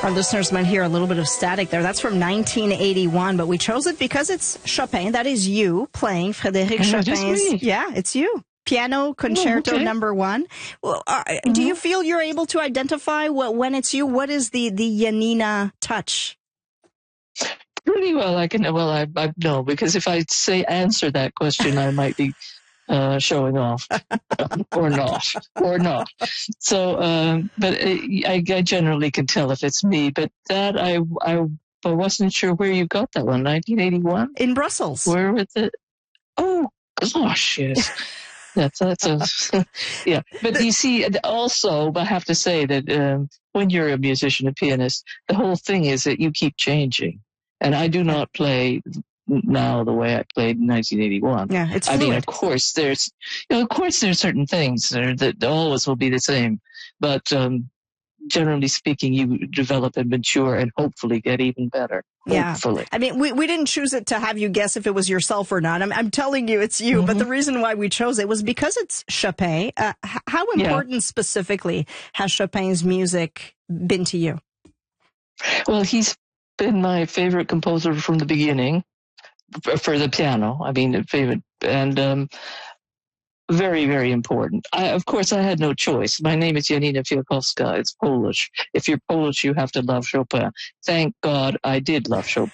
Our listeners might hear a little bit of static there. That's from 1981, but we chose it because it's Chopin. That is you playing Frédéric Chopin's. Yeah, it's you. Piano Concerto Number 1. Well, do you feel you're able to identify when it's you? What is the Janina touch? Pretty well, I can. Well, I know, because if I answer that question, I might be showing off, or not. So, but I generally can tell if it's me. But that I wasn't sure where you got that one. 1981 in Brussels. Where was it? Oh gosh, yes. That's a yeah. But you see, also, I have to say that when you're a musician, a pianist, the whole thing is that you keep changing. And I do not play now the way I played in 1981. Yeah, it's fluid. I mean, of course, there's certain things that always will be the same, but generally speaking, you develop and mature and hopefully get even better. Yeah. Hopefully. I mean, we didn't choose it to have you guess if it was yourself or not. I'm telling you it's you, but the reason why we chose it was because it's Chopin. How important specifically has Chopin's music been to you? Well, he's been my favorite composer from the beginning for the piano. I mean, favorite, and very, very important. Of course, I had no choice. My name is Janina Fiałkowska. It's Polish. If you're Polish, you have to love Chopin. Thank God I did love Chopin.